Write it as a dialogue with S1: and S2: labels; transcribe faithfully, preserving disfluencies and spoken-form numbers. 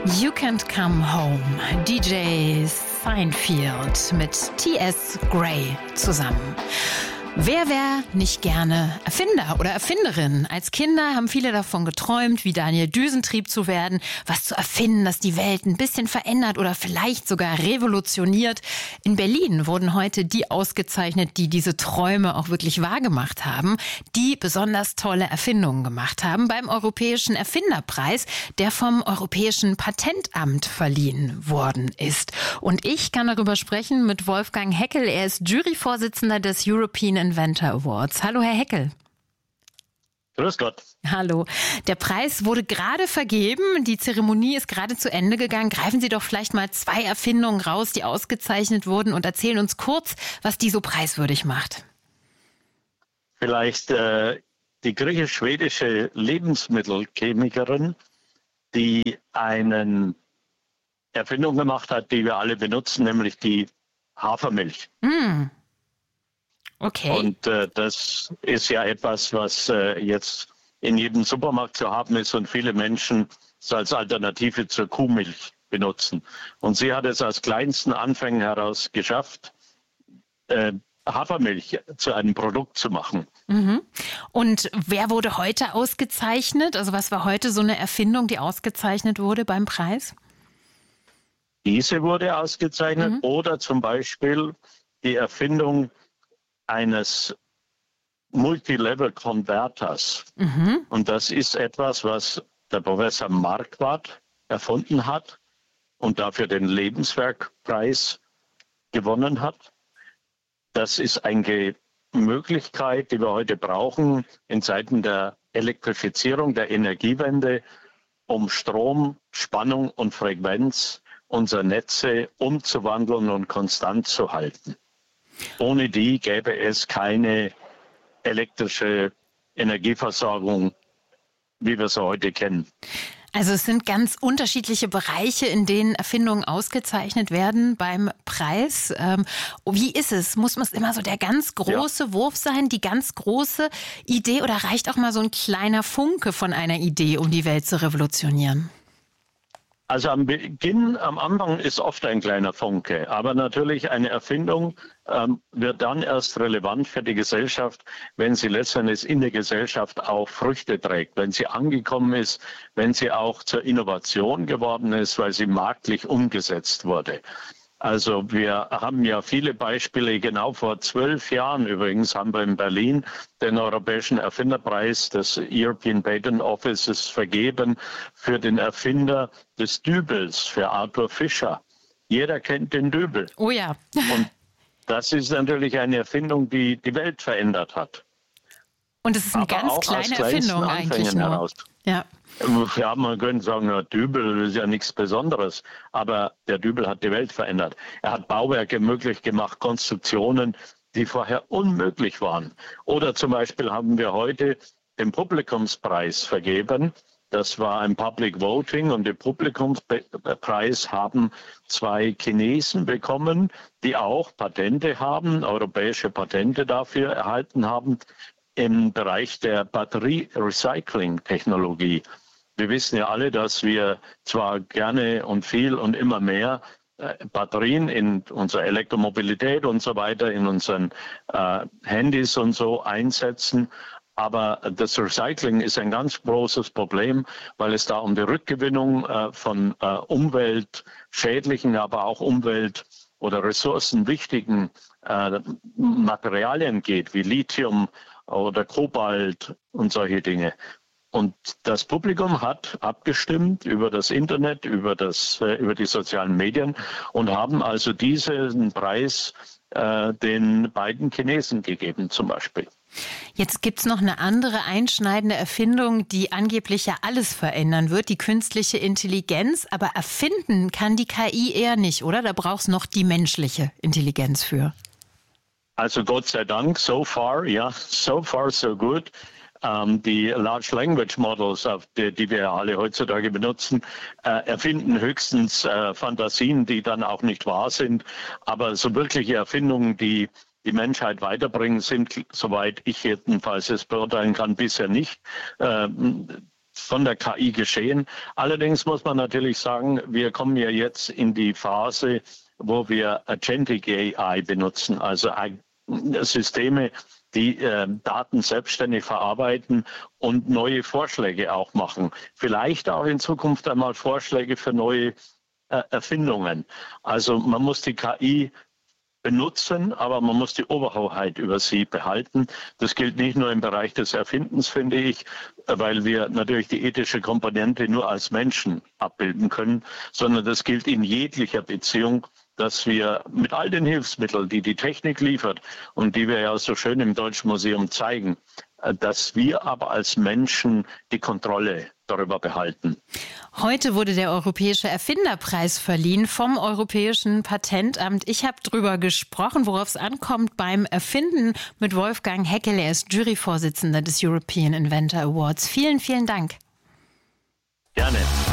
S1: You Can't Come Home. D J Seinfeld mit T S Gray zusammen. Wer wäre nicht gerne Erfinder oder Erfinderin? Als Kinder haben viele davon geträumt, wie Daniel Düsentrieb zu werden, was zu erfinden, das die Welt ein bisschen verändert oder vielleicht sogar revolutioniert. In Berlin wurden heute die ausgezeichnet, die diese Träume auch wirklich wahrgemacht haben, die besonders tolle Erfindungen gemacht haben beim Europäischen Erfinderpreis, der vom Europäischen Patentamt verliehen worden ist. Und ich kann darüber sprechen mit Wolfgang Heckel. Er ist Juryvorsitzender des European Inventor Awards. Hallo, Herr Heckel.
S2: Grüß Gott.
S1: Hallo. Der Preis wurde gerade vergeben. Die Zeremonie ist gerade zu Ende gegangen. Greifen Sie doch vielleicht mal zwei Erfindungen raus, die ausgezeichnet wurden, und erzählen uns kurz, was die so preiswürdig macht.
S2: Vielleicht äh, die griechisch-schwedische Lebensmittelchemikerin, die eine Erfindung gemacht hat, die wir alle benutzen, nämlich die Hafermilch.
S1: Mm. Okay.
S2: Und äh, das ist ja etwas, was äh, jetzt in jedem Supermarkt zu haben ist und viele Menschen es als Alternative zur Kuhmilch benutzen. Und sie hat es aus kleinsten Anfängen heraus geschafft, äh, Hafermilch zu einem Produkt zu machen.
S1: Mhm. Und wer wurde heute ausgezeichnet? Also was war heute so eine Erfindung, die ausgezeichnet wurde beim Preis?
S2: Diese wurde ausgezeichnet mhm. oder zum Beispiel die Erfindung eines Multilevel-Converters. Mhm. Und das ist etwas, was der Professor Marquardt erfunden hat und dafür den Lebenswerkpreis gewonnen hat. Das ist eine Möglichkeit, die wir heute brauchen in Zeiten der Elektrifizierung, der Energiewende, um Strom, Spannung und Frequenz unserer Netze umzuwandeln und konstant zu halten. Ohne die gäbe es keine elektrische Energieversorgung, wie wir sie heute kennen.
S1: Also es sind ganz unterschiedliche Bereiche, in denen Erfindungen ausgezeichnet werden beim Preis. Ähm, wie ist es? Muss es immer so der ganz große ja. Wurf sein, die ganz große Idee, oder reicht auch mal so ein kleiner Funke von einer Idee, um die Welt zu revolutionieren?
S2: Also am Beginn, am Anfang ist oft ein kleiner Funke, aber natürlich eine Erfindung ähm, wird dann erst relevant für die Gesellschaft, wenn sie letztendlich in der Gesellschaft auch Früchte trägt, wenn sie angekommen ist, wenn sie auch zur Innovation geworden ist, weil sie marktlich umgesetzt wurde. Also wir haben ja viele Beispiele. Genau vor zwölf Jahren übrigens haben wir in Berlin den Europäischen Erfinderpreis des European Patent Offices vergeben für den Erfinder des Dübels, für Arthur Fischer. Jeder kennt den Dübel.
S1: Oh ja.
S2: Und das ist natürlich eine Erfindung, die die Welt verändert hat.
S1: Und es ist eine
S2: Aber
S1: ganz kleine Erfindung eigentlich nur.
S2: Heraus.
S1: Ja.
S2: Ja, man könnte sagen, der Dübel ist ja nichts Besonderes, aber der Dübel hat die Welt verändert. Er hat Bauwerke möglich gemacht, Konstruktionen, die vorher unmöglich waren. Oder zum Beispiel haben wir heute den Publikumspreis vergeben. Das war ein Public Voting und den Publikumspreis haben zwei Chinesen bekommen, die auch Patente haben, europäische Patente dafür erhalten haben, im Bereich der Batterie-Recycling-Technologie. Wir wissen ja alle, dass wir zwar gerne und viel und immer mehr äh, Batterien in unserer Elektromobilität und so weiter, in unseren äh, Handys und so einsetzen, aber das Recycling ist ein ganz großes Problem, weil es da um die Rückgewinnung äh, von äh, umweltschädlichen, aber auch umwelt- oder ressourcenwichtigen äh, Materialien geht, wie Lithium oder Kobalt und solche Dinge. Und das Publikum hat abgestimmt über das Internet, über, das, äh, über die sozialen Medien und haben also diesen Preis äh, den beiden Chinesen gegeben zum Beispiel.
S1: Jetzt gibt's noch eine andere einschneidende Erfindung, die angeblich ja alles verändern wird, die künstliche Intelligenz. Aber erfinden kann die K I eher nicht, oder? Da braucht's noch die menschliche Intelligenz für.
S2: Also Gott sei Dank, so far, ja, so far so good. Ähm, die Large Language Models, auf die, die wir alle heutzutage benutzen, äh, erfinden höchstens äh, Fantasien, die dann auch nicht wahr sind. Aber so wirkliche Erfindungen, die die Menschheit weiterbringen, sind, soweit ich jedenfalls es beurteilen kann, bisher nicht. Äh, von der K I geschehen. Allerdings muss man natürlich sagen, wir kommen ja jetzt in die Phase, wo wir Agentic A I benutzen, also Systeme, die äh, Daten selbstständig verarbeiten und neue Vorschläge auch machen. Vielleicht auch in Zukunft einmal Vorschläge für neue äh, Erfindungen. Also man muss die K I benutzen, aber man muss die Oberhoheit über sie behalten. Das gilt nicht nur im Bereich des Erfindens, finde ich, weil wir natürlich die ethische Komponente nur als Menschen abbilden können, sondern das gilt in jeglicher Beziehung, dass wir mit all den Hilfsmitteln, die die Technik liefert und die wir ja so schön im Deutschen Museum zeigen, dass wir aber als Menschen die Kontrolle darüber behalten.
S1: Heute wurde der Europäische Erfinderpreis verliehen vom Europäischen Patentamt. Ich habe darüber gesprochen, worauf es ankommt beim Erfinden mit Wolfgang Heckel. Er ist Juryvorsitzender des European Inventor Awards. Vielen, vielen Dank.
S2: Gerne.